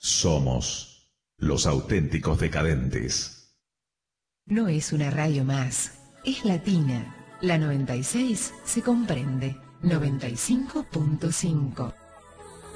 Somos los auténticos decadentes. No es una radio más, es latina. La 96 se comprende. 95.5.